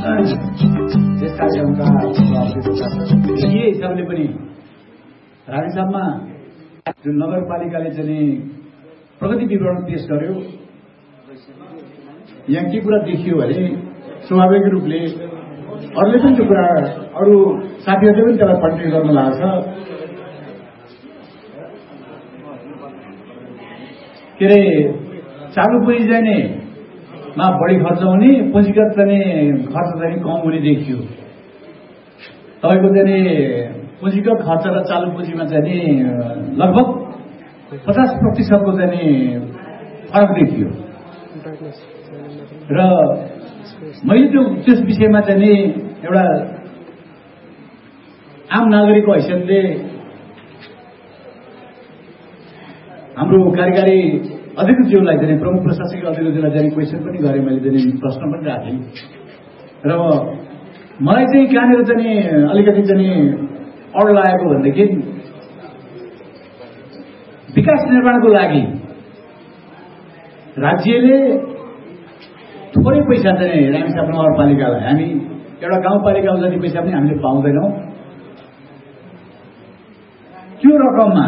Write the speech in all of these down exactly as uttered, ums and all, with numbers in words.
यस कार्यक्रमका यही हिसाबले पनि रामेछापमा जुन नगरपालिकाले चाहिँ प्रगति विवरण पेश गर्यो, यहाँ के कुरा देखियो भने स्वाभाविक रूपले अरूले पनि त्यो कुरा अरू साथीहरूले पनि त्यसलाई कन्ट्री गर्न लाग्छ। के अरे चालु पुँजी जाने मा बढी खर्च हुने, पुँजीगत चाहिँ खर्च चाहिँ कम हुने देखियो। तपाईँको चाहिँ पुँजीगत खर्च र चालु पुँजीमा चाहिँ लगभग पचास प्रतिशतको चाहिँ फरक देखियो। र मैले त्यो त्यस विषयमा चाहिँ एउटा आम नागरिकको हैसियतले हाम्रो कार्यकारी अधिकृतज्यूलाई चाहिँ प्रमुख प्रशासकीय अधिकृतज्यूलाई चाहिँ क्वेसन पनि गरेँ, मैले चाहिँ प्रश्न पनि राखेँ। र मलाई चाहिँ कहाँनिर चाहिँ अलिकति चाहिँ अड लागेको भनेदेखि विकास निर्माणको लागि राज्यले थोरै पैसा चाहिँ रामेछाप नगरपालिकालाई, हामी एउटा गाउँपालिकामा जति पैसा पनि हामीले पाउँदैनौँ। त्यो रकममा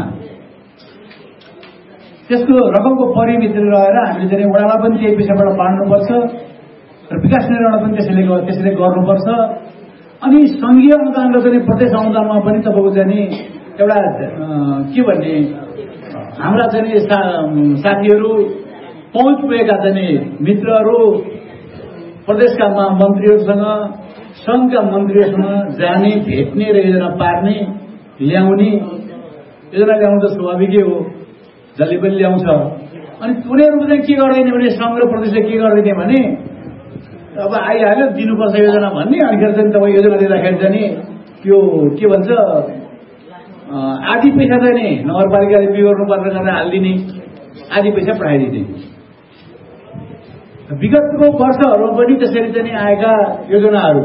त्यसको रकमको परिमिति रहेर हामीले चाहिँ वडालाई पनि त्यही पैसाबाट बाँड्नुपर्छ र विकास निर्माण पनि त्यसैले त्यसैले गर्नुपर्छ। अनि सङ्घीय अनुदान र चाहिँ प्रदेश अनुदानमा पनि तपाईँको चाहिँ एउटा के भन्ने हाम्रा चाहिँ साथीहरू पहुँच पुगेका चाहिँ मित्रहरू प्रदेशका मन्त्रीहरूसँग सङ्घका मन्त्रीहरूसँग जाने, भेट्ने र योजना पार्ने, ल्याउने। योजना ल्याउनु त स्वाभाविकै हो, जसले पनि ल्याउँछ। अनि उनीहरू चाहिँ के गर्दैन भने सङ्घ र प्रदेशले के गर्दैन भने अब आइहाल्यो दिनुपर्छ योजना भन्ने, अनिखेर चाहिँ तपाईँ योजना दिँदाखेरि चाहिँ त्यो के भन्छ आधी पैसा चाहिँ नगरपालिकाले बिहोर्नु पर्ने गरेर हालिदिने, आधी पैसा पठाइदिने। विगतको वर्षहरूमा पनि त्यसरी चाहिँ आएका योजनाहरू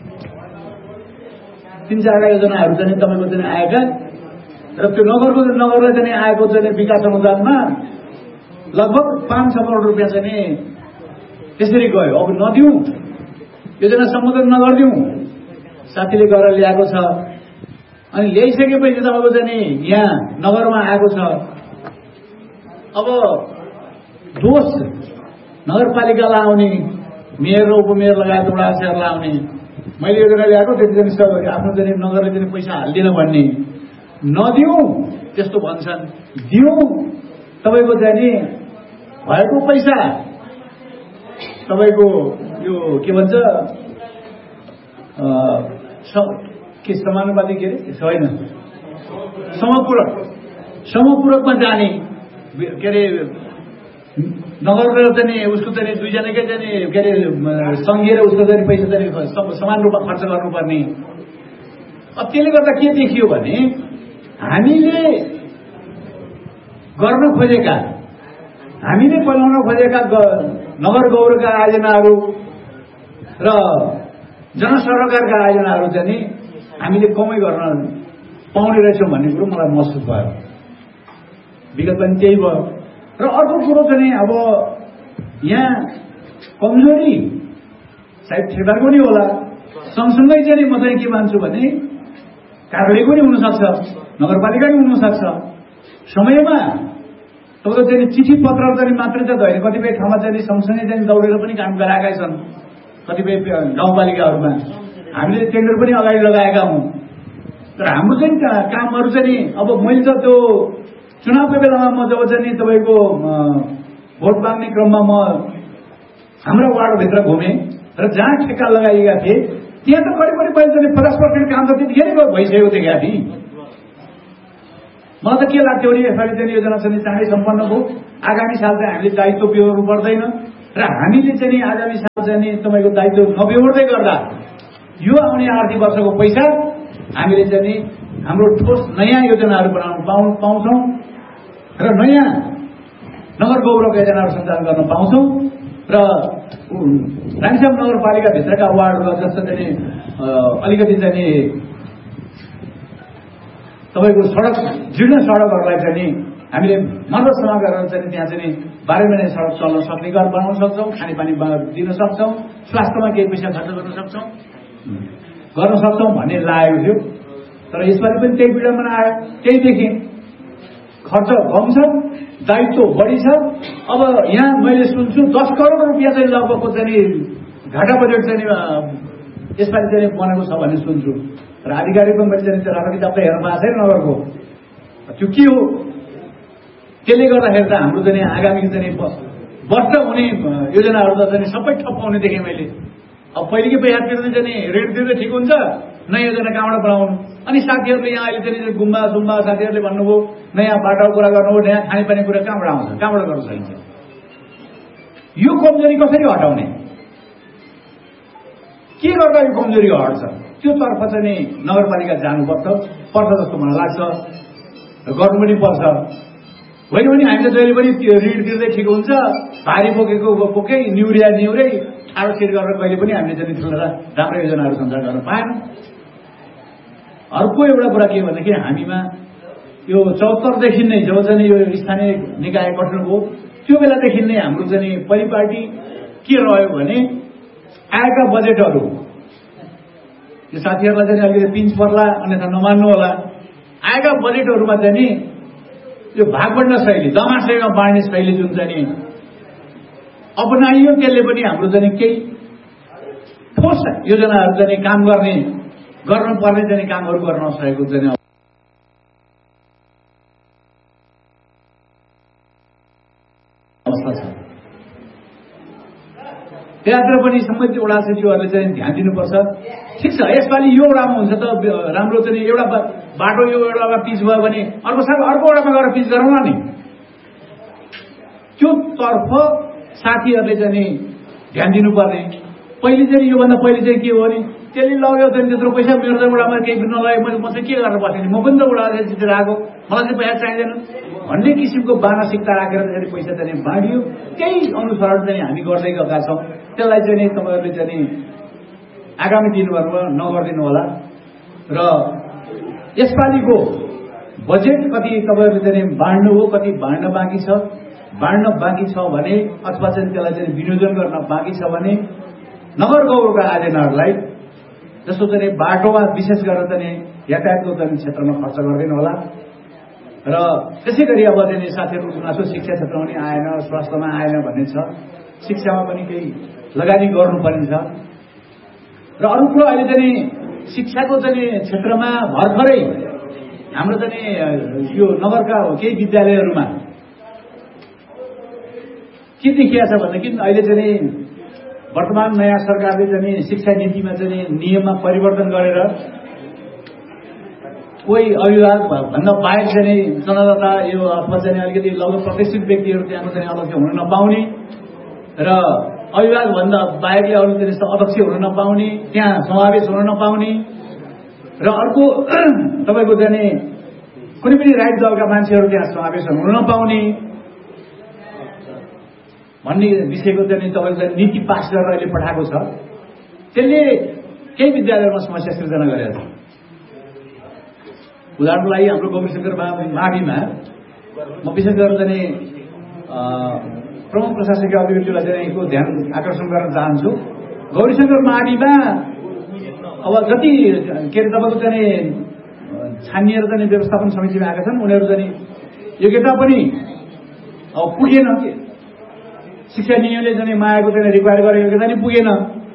तीन चारवटा योजनाहरू चाहिँ तपाईँको चाहिँ आएका र त्यो नगरको नगरलाई चाहिँ आएको चाहिँ विकास अनुदानमा लगभग पाँच छ करोड रुपियाँ चाहिँ त्यसरी गयो। अब नदिउँ, योजना सम्बोधन नगरिदिउँ, साथीले गरेर ल्याएको छ। अनि ल्याइसकेपछि तपाईँको चाहिँ यहाँ नगरमा आएको छ। अब दोष नगरपालिकालाई आउने, मेयर र उपमेयर लगायत वडा अध्यक्षहरूलाई आउने, मैले योजना ल्याएको त्यति चाहिँ आफ्नो चाहिँ नगरले चाहिँ पैसा हाल्दिनँ भन्ने, नदिउँ त्यस्तो भन्छन्, दिउँ तपाईँको चाहिँ भएको पैसा तपाईँको यो के भन्छ के समानुपातिक के अरे छैन, समपूरक समपूरकमा जाने के अरे नगर र चाहिँ उसको चाहिँ दुईजनाकै चाहिँ के अरे सङ्घीय र उसको चाहिँ पैसा चाहिँ समान रूपमा खर्च गर्नुपर्ने। अब त्यसले गर्दा के देखियो भने हामीले गर्न खोजेका, हामीले बनाउन खोजेका नगर गौरवका आयोजनाहरू र जनसरोकारका आयोजनाहरू चाहिँ हामीले कमै गर्न पाउने रहेछौँ भन्ने कुरो मलाई महसुस भयो। विगत पनि त्यही भयो। र अर्को कुरो चाहिँ अब यहाँ कमजोरी सायद ठेकेदारको नि होला, सँगसँगै चाहिँ म चाहिँ के मान्छु भने कार्यालयको नि हुनसक्छ, नगरपालिका नि हुनसक्छ। समयमा तपाईँको चाहिँ चिठी पत्र चाहिँ मात्रै त होइन, कतिपय ठाउँमा चाहिँ सँगसँगै चाहिँ दौडेर पनि काम गराएकै छन्। कतिपय गाउँपालिकाहरूमा हामीले टेन्डर पनि अगाडि लगाएका हौँ। तर हाम्रो चाहिँ कामहरू चाहिँ अब मैले त त्यो चुनावको बेलामा म जब चाहिँ तपाईँको भोट माग्ने क्रममा म हाम्रो वार्डभित्र घुमेँ र जहाँ ठेक्का लगाइएका थिए त्यहाँ त करिब करिब पहिले चाहिँ पचास पर्सेन्ट काम त त्यतिखेरै भइसकेको थियो क्या। मलाई त के लाग्थ्यो भने यसपालि चाहिँ योजना चाहिँ चाँडै सम्पन्न भयो, आगामी साल चाहिँ हामीले दायित्व बिहोर्नु पर्दैन र हामीले चाहिँ आगामी साल चाहिँ तपाईँको दायित्व नबिहोर्दै गर्दा यो आउने आर्थिक वर्षको पैसा हामीले चाहिँ हाम्रो ठोस नयाँ योजनाहरू बनाउन पाउ पाउँछौँ र नयाँ नगर गौरवका योजनाहरू सञ्चालन गर्न पाउँछौँ। र रामेछाप नगरपालिकाभित्रका वार्डहरू जस्तो चाहिँ अलिकति चाहिँ तपाईँको सडक जीर्ण सडकहरूलाई चाहिँ हामीले मर्मत गरेर चाहिँ त्यहाँ चाहिँ बाह्र महिना सडक चल्न सक्ने घर बनाउन सक्छौँ, खानेपानी दिन सक्छौँ, स्वास्थ्यमा केही पैसा खर्च गर्न सक्छौँ गर्न सक्छौँ भन्ने लागेको थियो। तर यसपालि पनि त्यही पीडामा आयो। त्यही देखेँ खर्च कम छ, दायित्व बढी छ। अब यहाँ मैले सुन्छु दस करोड रुपियाँ चाहिँ लगभगको चाहिँ घाटा बजेट चाहिँ यसपालि चाहिँ बनेको छ भन्ने सुन्छु। र आधिकारिकमा मैले चाहिँ राम्रो किताब त हेर्न पाएको छैन नगरको। त्यो के हो? त्यसले गर्दाखेरि त हाम्रो चाहिँ आगामी चाहिँ वर्ष हुने योजनाहरू त चाहिँ सबै ठप्प हुने देखेँ मैले। अब पहिलेकै पैसा तिर्दै चाहिँ ऋण तिर्दै ठिक हुन्छ, नयाँ योजना कहाँबाट बनाउनु? अनि साथीहरूले यहाँ अहिले चाहिँ गुम्बा सुम्बा साथीहरूले भन्नुभयो नयाँ बाटोको कुरा गर्नुभयो, नयाँ खानेपानी कुरा कहाँबाट आउँछ, कहाँबाट गर्न सकिन्छ? यो कमजोरी कसरी हटाउने? के गर्दा यो कमजोरी हट्छ? त्यो तर्फ चाहिँ नगरपालिका जानुपर्छ पर्छ जस्तो मलाई लाग्छ, गर्नु पनि पर्छ। होइन भने हामीले जहिले पनि ऋण तिर्दै ठिक हुन्छ, भारी बोकेको बोकै निउरिया निउरै ठाडो छिर गरेर कहिले पनि हामीले चाहिँ ठुला राम्रो योजनाहरू सञ्चालन गर्न पाएनौँ। अर्को एउटा कुरा के भनेदेखि हामीमा यो चौहत्तरदेखि नै जब चाहिँ यो स्थानीय निकाय गठन भयो त्यो बेलादेखि नै हाम्रो चाहिँ परिपाटी के रह्यो भने आएका बजेटहरू यो साथीहरूलाई चाहिँ अलिकति पिन्च पर्ला अन्यथा नमान्नु होला। आएका बजेटहरूमा चाहिँ नि यो भागबण्ड शैली दमासैमा बाँड्ने शैली जुन चाहिँ नि अपनाइयो त्यसले पनि हाम्रो चाहिँ केही ठोस योजनाहरू चाहिँ काम गर्ने गर्नुपर्ने चाहिँ कामहरू गर्न सकेको चाहिँ अवस्था छ। त्यहाँतिर पनि सम्बन्धित वडा सचिवहरूले चाहिँ ध्यान दिनुपर्छ। ठिक छ, यसपालि यो वडामा हुन्छ त राम्रो चाहिँ एउटा बाटो यो एउटामा पिच भयो भने अर्को साल अर्को वडामा गएर पिच गराउन नि। त्यो तर्फ साथीहरूले चाहिँ ध्यान दिनुपर्ने। पहिले चाहिँ योभन्दा पहिले चाहिँ के हो भने त्यसले लग्यो चाहिँ त्यत्रो पैसा मेरो त वडामा केही नलगे मैले म चाहिँ के गरेर बसेँ, म पनि त वडा जितेर आएको, मलाई चाहिँ पैसा चाहिँदैन भन्ने किसिमको मानसिकता राखेर चाहिँ पैसा चाहिँ बाँडियो। त्यही अनुसरण चाहिँ हामी गर्दै गएका छौँ। त्यसलाई चाहिँ तपाईँहरूले चाहिँ आगामी दिनहरूमा नगरिदिनु होला। र यसपालिको बजेट कति तपाईँहरूले चाहिँ बाँड्नु हो, कति बाँड्न बाँकी छ, बाँड्न बाँकी छ भने अथवा चाहिँ त्यसलाई चाहिँ विनियोजन गर्न बाँकी छ भने नगर गौरवका आयोजनाहरूलाई जस्तो चाहिँ बाटोमा विशेष गरेर चाहिँ यातायातको चाहिँ क्षेत्रमा खर्च गरिदिनु होला। र त्यसै गरी अब चाहिँ साथीहरूको गुनासो शिक्षा क्षेत्रमा पनि आएन, स्वास्थ्यमा आएन भन्ने छ, शिक्षामा पनि केही लगानी गर्नुपर्ने छ। र अर्को कुरो अहिले चाहिँ शिक्षाको चाहिँ क्षेत्रमा भर्खरै हाम्रो चाहिँ यो नगरका केही विद्यालयहरूमा के देखिया छ भनेदेखि अहिले चाहिँ वर्तमान नयाँ सरकारले चाहिँ शिक्षा नीतिमा चाहिँ नियममा परिवर्तन गरेर कोही अभिभावक भन्दा बाहेक चाहिँ जनदाता यो अथवा चाहिँ अलिकति लगभग प्रतिष्ठित व्यक्तिहरू त्यहाँ चाहिँ अध्यक्ष हुन नपाउने र अभिभावक भन्दा बाहेकले अरू चाहिँ अध्यक्ष हुन नपाउने, त्यहाँ समावेश हुन नपाउने र अर्को तपाईँको चाहिँ कुनै पनि राइट दलका मान्छेहरू त्यहाँ समावेश हुन नपाउने भन्ने विषयको चाहिँ तपाईँको नीति पास गरेर अहिले पठाएको छ। त्यसले केही विद्यालयमा समस्या सिर्जना गरेको छ। उदाहरणको लागि हाम्रो गौरीशङ्कर माविमा म विशेष गरेर चाहिँ प्रमुख प्रशासकीय अभिव्यक्तिलाई चाहिँ को ध्यान आकर्षण गर्न चाहन्छु। गौरीशङ्कर माविमा अब जति के अरे तपाईँको चाहिँ छानिएर चाहिँ व्यवस्थापन समितिमा आएका छन् उनीहरू चाहिँ योग्यता पनि अब पुगेन, शिक्षा नियमले चाहिँ मायाको चाहिँ रिक्वायर गरेको योग्यता नि पुगेन।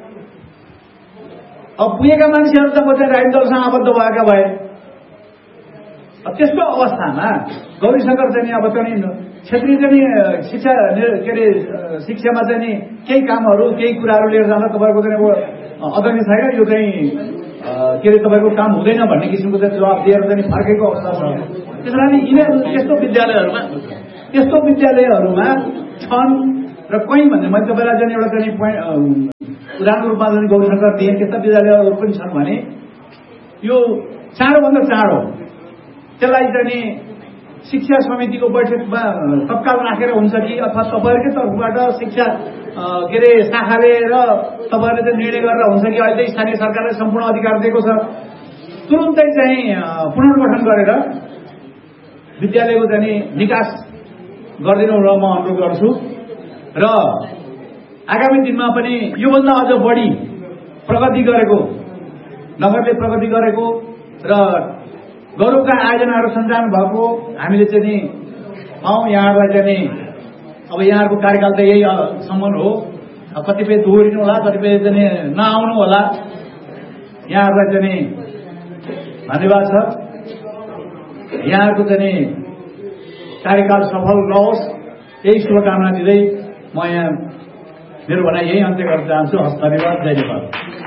अब पुगेका मान्छेहरू त चाहिँ राइट दलसँग आबद्ध भएका भए। त्यस्तो अवस्थामा गौरीशङ्कर चाहिँ अब चाहिँ क्षेत्रीय चाहिँ शिक्षा के अरे शिक्षामा चाहिँ केही कामहरू केही कुराहरू लिएर जाँदा तपाईँको चाहिँ अध्यक्ष छैन, यो चाहिँ के अरे तपाईँको काम हुँदैन भन्ने किसिमको चाहिँ जवाब दिएर चाहिँ फर्केको अवस्था छ। त्यस कारण यिनीहरू त्यस्तो विद्यालयहरूमा त्यस्तो विद्यालयहरूमा छन् र कहीँ भन्दा मैले तपाईँलाई चाहिँ एउटा चाहिँ पोइन्ट उदाहरणको रूपमा चाहिँ गौरीशङ्कर दिएँ। त्यस्ता विद्यालयहरू पनि छन् भने यो चाँडोभन्दा चाँडो त्यसलाई चाहिँ शिक्षा समितिको बैठकमा तत्काल राखेर हुन्छ कि अथवा तपाईँहरूकै तर्फबाट शिक्षा के अरे शाखाले र तपाईँहरूले चाहिँ निर्णय गरेर हुन्छ कि अहिले स्थानीय सरकारले सम्पूर्ण अधिकार दिएको छ, तुरुन्तै चाहिँ पुनर्गठन गरेर विद्यालयको चाहिँ निकास गरिदिनु र म अनुरोध गर्छु र आगामी दिनमा पनि योभन्दा अझ बढी प्रगति गरेको नगरले प्रगति गरेको र गौरवका आयोजनाहरू सञ्चालन भएको हामीले चाहिँ नि पाउँ। यहाँहरूलाई चाहिँ नि अब यहाँहरूको कार्यकाल त यही सम्म हो, कतिपय दोहोरिनु होला, कतिपय चाहिँ नआउनु होला। यहाँहरूलाई चाहिँ नि धन्यवाद छ। यहाँहरूको चाहिँ नि कार्यकाल सफल रहोस् यही शुभकामना दिँदै म यहाँ मेरो भनाइ यही अन्त्य गर्न चाहन्छु। हस्, धन्यवाद, जय नेपाल।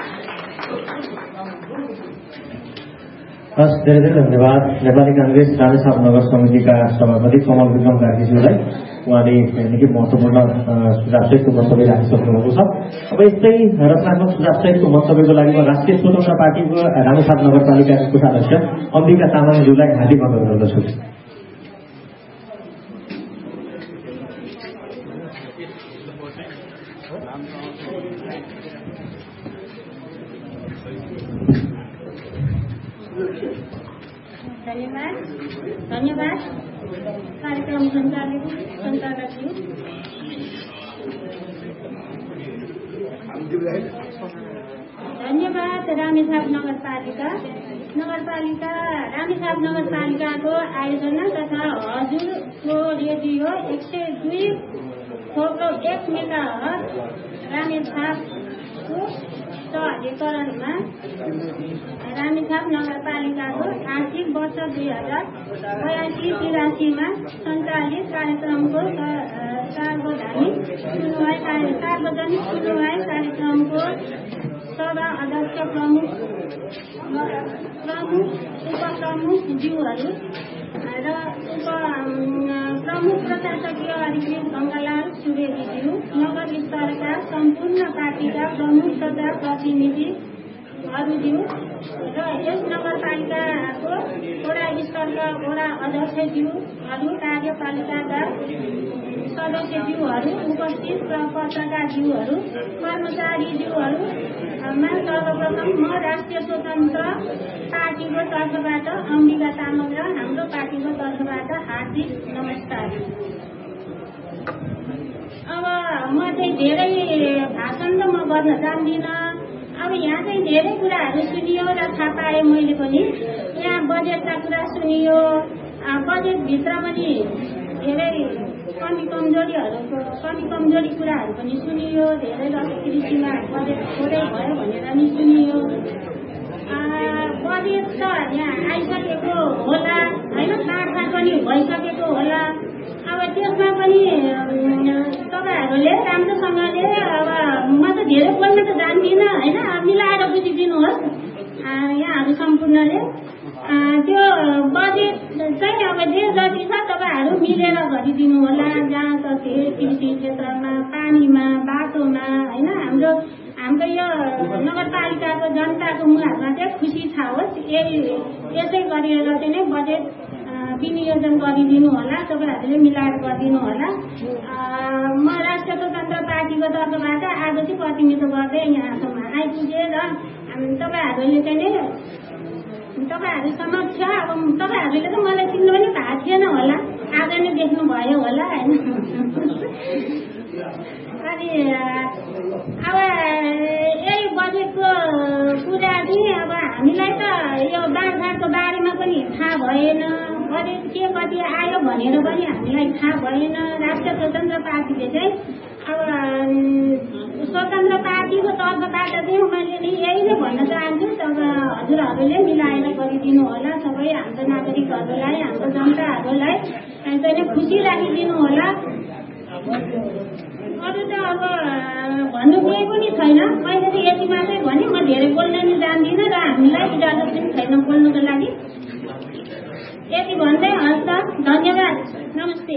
हस्, धेरै धेरै धन्यवाद नेपाली काङ्ग्रेस रामेछाप नगर समितिका सभापति कमल विक्रम कार्कीज्यूलाई। उहाँले निकै महत्त्वपूर्ण सुझावसहितको मन्तव्य राखिसक्नुभएको छ। अब यस्तै रचनात्मक सुझावसहितको मन्तव्यको लागि म राष्ट्रिय स्वतन्त्र पार्टीको रामेछाप नगरपालिकाको कोषाध्यक्ष अम्बिका तामाङज्यूलाई हार्दिक अनुरोध गर्दछु। धन्यवाद धन्यवाद कार्यक्रम सञ्चालक सञ्चालकज्यू। धन्यवाद रामेछाप नगरपालिका नगरपालिका रामेछाप नगरपालिकाको आयोजना तथा हजुरको रेडियो एक सय दुई थोप्लो एक मेगा रामेछापको सहरीकरणमा रामेछाप नगरपालिकाको आर्थिक वर्ष दुई हजार बयासी तिरासीमा सञ्चालित कार्यक्रमको सार्वजनिक सुनवाई सार्वजनिक सुनवाई कार्यक्रमको सभा अध्यक्ष प्रमुख प्रमुख उपप्रमुखज्यूहरू र उप प्रमुख प्रशासकीय अधिकृत गङ्गालाल सुवेदीज्यू, नगर स्तरका सम्पूर्ण पार्टीका प्रमुख तथा प्रतिनिधिहरूज्यू र यस नगरपालिकाको वडा स्तरका वडा अध्यक्षज्यूहरू, कार्यपालिकाका सदस्यज्यूहरू, उपस्थित पत्रकारज्यूहरू, कर्मचारीज्यूहरू, सर्वप्रथम म राष्ट्रिय स्वतन्त्र पार्टीको तर्फबाट अम्बिका तामाङ र हाम्रो पार्टीको तर्फबाट हार्दिक नमस्कार। अब म चाहिँ धेरै भाषण त म गर्न जान्दिनँ। अब यहाँ चाहिँ धेरै कुराहरू सुनियो र थाहा पाएँ मैले पनि। यहाँ बजेटका कुरा सुनियो, बजेटभित्र पनि धेरै कमी कमजोरीहरूको कमी कमजोरी कुराहरू पनि सुनियो। धेरै जस्तो कृषिमा बजेट थोरै भयो भनेर नि सुनियो। बजेट त यहाँ आइसकेको होला होइन, काँडफाँड पनि भइसकेको होला। अब त्यसमा पनि तपाईँहरूले राम्रोसँगले, अब म त धेरै बोल्न त जान्दिनँ होइन, मिलाएर बुझिदिनुहोस् यहाँहरू सम्पूर्णले। त्यो बजेट चाहिँ अब जे जति छ तपाईँहरू मिलेर गरिदिनु होला। जहाँ त कृषि क्षेत्रमा, पानीमा, बाटोमा होइन, हाम्रो हाम्रो यो नगरपालिकाको जनताको मुहारमा चाहिँ खुसी छाओस्, यही यसै गरेर चाहिँ नै बजेट विनियोजन गरिदिनु होला, तपाईँहरूले मिलाएर गरिदिनु होला। म राष्ट्रिय स्वतन्त्र पार्टीको तर्फबाट आज चाहिँ प्रतिनिधित्व गर्दै यहाँसम्म आइपुगेँ र तपाईँहरूले चाहिँ नै तपाईँहरू समक्ष, अब तपाईँहरूले त मलाई चिन्नु पनि भएको थिएन होला, आज नै देख्नुभयो होला होइन। अनि अब यही बजेटको कुरा चाहिँ अब हामीलाई त यो बाँडफाँडको बारेमा पनि थाहा भएन, बजेट के कति आयो भनेर पनि हामीलाई थाहा भएन। राष्ट्रिय स्वतन्त्र पार्टीले चाहिँ अब स्वतन्त्र पार्टीको तर्फबाट चाहिँ मैले नि यही नै भन्न चाहन्छु, तब हजुरहरूले मिलाएर गरिदिनु होला। सबै हाम्रो नागरिकहरूलाई, हाम्रो जनताहरूलाई चाहिँ खुसी राखिदिनु होला। अरू त अब भन्नु केही पनि छैन, मैले चाहिँ यति मात्रै भने, म धेरै बोल्न नि जान्दिनँ र हामीलाई इजाजत पनि छैन बोल्नुको लागि। यति भन्दै हस् त, धन्यवाद, नमस्ते।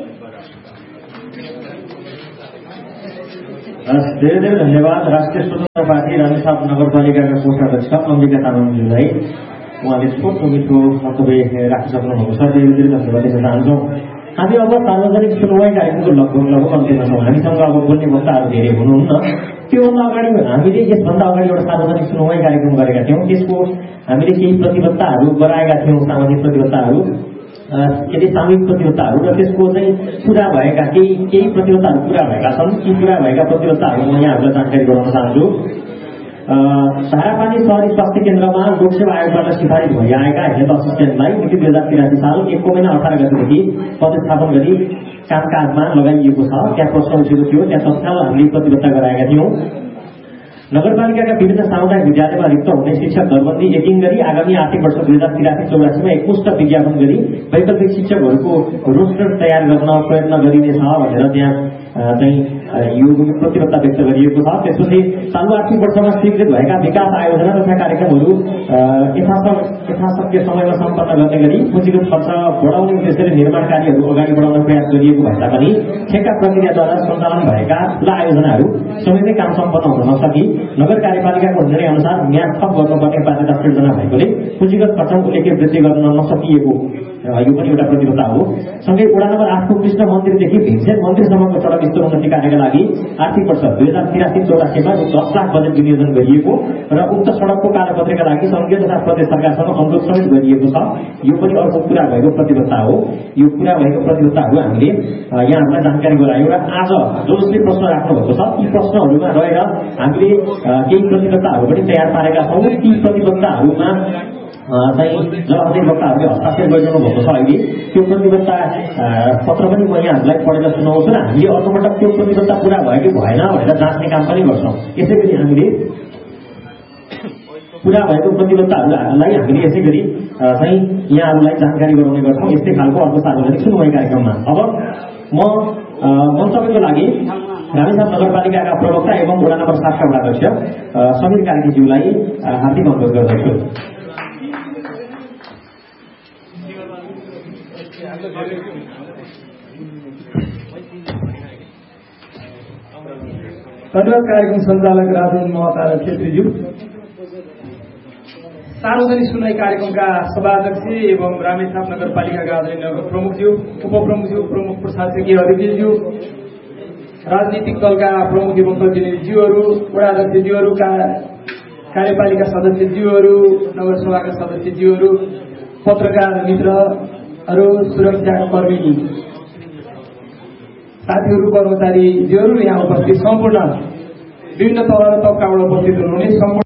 धेरै धेरै धन्यवाद राष्ट्रिय स्वतन्त्र पार्टी रामेछाप नगरपालिकाका कोषाध्यक्ष अम्बिका तामाङज्यूलाई। उहाँले छोटो मिठो मन्तव्य राखिसक्नु भएको छ, धेरै धेरै धन्यवाद दिन चाहन्छौँ। हामी अब सार्वजनिक सुनवाई कार्यक्रमको लगभग लगभग अन्त्यमा छौँ। हामीसँग अब बोल्ने वक्ताहरू धेरै हुनुहुन्न। त्योभन्दा अगाडि हामीले यसभन्दा अगाडि एउटा सार्वजनिक सुनवाई कार्यक्रम गरेका थियौँ। त्यसको हामीले केही प्रतिबद्धताहरू गराएका थियौँ, सामाजिक प्रतिबद्धताहरू। यदि सामूहिक प्रतिबद्धताहरू र त्यसको चाहिँ पुरा भएका केही केही प्रतिबद्धताहरू पुरा भएका छन्। ती पुरा भएका प्रतिबद्धताहरू म यहाँहरूलाई जानकारी गराउन चाहन्छु। धारापानी शहरी स्वास्थ्य केन्द्रमा लोकसेवा आयोगबाट सिफारिस भइआएका हेल्थ असिस्टेन्टलाई मिति दुई हजार तिरासी साल एकको महिना अठार गतिदेखि प्रतिस्थापन गरी कामकाजमा लगाइएको छ। त्यहाँ प्रश्न उठेको थियो, त्यहाँ तत्काल हामीले प्रतिबद्धता गराएका थियौँ। नगरपालिकाका विभिन्न सामुदायिक विद्यालयमा रिक्त हुने शिक्षक दरबन्दी एकिङ गरी आगामी आर्थिक वर्ष दुई हजार तिरासी चौरासीमा एकमुष्ट विज्ञापन गरी वैकल्पिक शिक्षकहरूको रोस्टर तयार गर्न प्रयत्न गरिनेछ भनेर त्यहाँ चाहिँ यो प्रतिबद्धता व्यक्त गरिएको छ। त्यसपछि चालु आर्थिक वर्षमा स्वीकृत भएका विकास आयोजना तथा कार्यक्रमहरू यथाशक्य समयमा सम्पन्न गर्ने गरी पुँजीगत खर्च बढाउने उद्देश्यले निर्माण कार्यहरू अगाडि बढाउन प्रयास गरिएको भए तापनि ठेक्का प्रक्रियाद्वारा सञ्चालन भएका ठूला आयोजनाहरू समयमै काम सम्पन्न हुन नसकी नगर कार्यपालिकाको निर्णय अनुसार म्याद थप गर्नुपर्ने बाध्यता सिर्जना भएकोले पुँजीगत खर्च उल्लेख्य वृद्धि गर्न नसकिएको यो पनि एउटा प्रतिबद्धता हो। सँगै वडा नम्बर आठको कृष्ण मन्दिरदेखि भिक्सेन मन्दिरसम्मको सडक विस्तार उन्नति कार्यका लागि आर्थिक वर्ष दुई हजार तिरासी चौरासीमा दस लाख बजेट विनियोजन गरिएको र उक्त सडकको कालोपत्रीका लागि संघीय तथा प्रदेश सरकारसँग अनुरोध समेत गरिएको छ। यो पनि अर्को पुरा भएको प्रतिबद्धता हो। यो पुरा भएको प्रतिबद्धताहरू हामीले यहाँहरूलाई जानकारी गरायौँ र आज जो जसले प्रश्न राख्नुभएको छ ती प्रश्नहरूमा रहेर हामीले केही प्रतिबद्धताहरू पनि तयार पारेका छौँ। ती प्रतिबद्धताहरूमा चाहिँ जवाफदेही वक्ताहरूले हस्ताक्षर गरिदिनु भएको छ। अहिले त्यो प्रतिबद्धता पत्र पनि म यहाँहरूलाई पढेर सुनाउँछु र हामीले अर्कोपटक त्यो प्रतिबद्धता पुरा भयो कि भएन भनेर जाँच्ने काम पनि गर्छौँ। यसै गरी हामीले पुरा भएको प्रतिबद्धताहरूलाई हामीले यसै गरी चाहिँ यहाँहरूलाई जानकारी गराउने गर्छौँ। यस्तै खालको अर्को सार्वजनिक सुनवाई कार्यक्रममा अब म मन्तव्यको लागि रामेछाप नगरपालिकाका प्रवक्ता एवं वडा नम्बर सातका वडाध्यक्ष समीर कार्कीज्यूलाई हार्दिक अनुरोध गर्दछु। धन्यवाद कार्यक्रम सञ्चालक राजेन्द्र महता र छेत्रीज्यू। सार्वजनिक सुनवाई कार्यक्रमका सभाध्यक्ष एवं रामेछाप नगरपालिकाका आदरणीय प्रमुखज्यू, उपप्रमुखज्यू, प्रमुख प्रशासकीय अधिकारीज्यू, राजनीतिक दलका प्रमुख एवं प्रतिनिधिज्यूहरू, वडाध्यक्षज्यूहरूका कार्यपालिका सदस्यज्यूहरू, नगरसभाका सदस्यज्यूहरू, पत्रकार मित्रहरू, सुरक्षाका कर्मी साथीहरू, कर्मचारीज्यूहरू, यहाँ उपस्थित सम्पूर्ण विभिन्न तह र तबकाबाट उपस्थित हुनुहुने सम्पूर्ण